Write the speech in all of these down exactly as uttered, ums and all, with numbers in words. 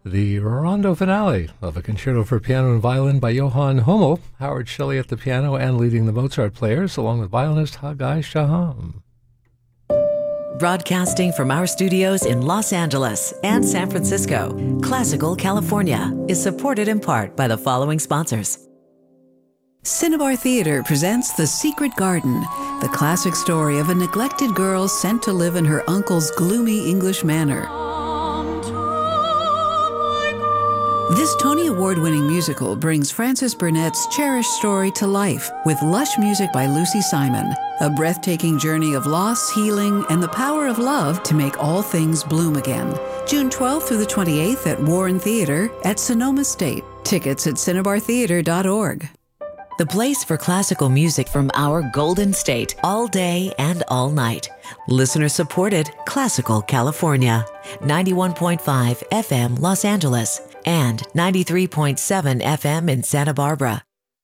The rondo finale of a concerto for piano and violin by Johann Hummel, Howard Shelley at the piano and leading the Mozart players, along with violinist Haggai Shaham. Broadcasting from our studios in Los Angeles and San Francisco, Classical California is supported in part by the following sponsors. Cinnabar Theater presents The Secret Garden, the classic story of a neglected girl sent to live in her uncle's gloomy English manor. This Tony Award-winning musical brings Frances Burnett's cherished story to life with lush music by Lucy Simon, a breathtaking journey of loss, healing, and the power of love to make all things bloom again. June twelfth through the twenty-eighth at Warren Theater at Sonoma State. Tickets at cinnabar theater dot org. The place for classical music from our Golden State, all day and all night. Listener-supported Classical California, ninety-one point five F M Los Angeles, and ninety-three point seven F M in Santa Barbara.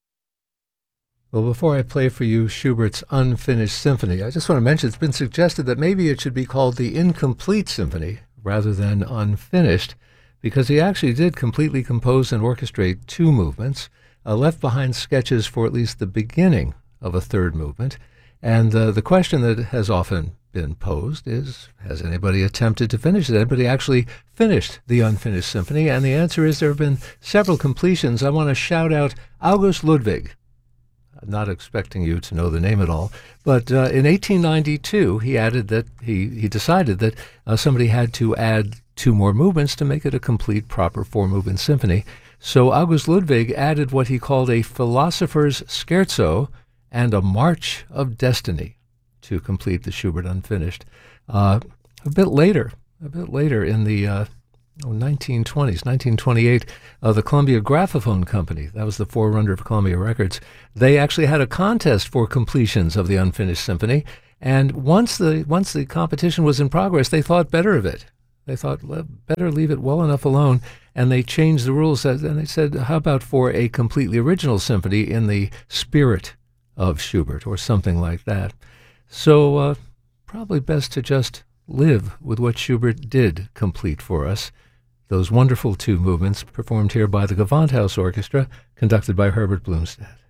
Well, before I play for you Schubert's Unfinished Symphony, I just want to mention it's been suggested that maybe it should be called the Incomplete Symphony rather than Unfinished, because he actually did completely compose and orchestrate two movements, uh, left behind sketches for at least the beginning of a third movement. And uh, the question that has often been posed is, has anybody attempted to finish it? Anybody actually finished the Unfinished Symphony? And the answer is there have been several completions. I want to shout out August Ludwig. I'm not expecting you to know the name at all, but uh, in eighteen ninety-two, he added that he, he decided that uh, somebody had to add two more movements to make it a complete, proper four-movement symphony. So August Ludwig added what he called a philosopher's scherzo and a march of destiny to complete the Schubert Unfinished. Uh, a bit later, a bit later in the uh, oh, nineteen twenties, nineteen twenty-eight, uh, the Columbia Graphophone Company, that was the forerunner of Columbia Records, they actually had a contest for completions of the Unfinished Symphony, and once the once the competition was in progress, they thought better of it. They thought, better leave it well enough alone, and they changed the rules, and they said, how about for a completely original symphony in the spirit of Schubert, or something like that. So uh, probably best to just live with what Schubert did complete for us. Those wonderful two movements performed here by the Gewandhaus Orchestra, conducted by Herbert Blumstedt.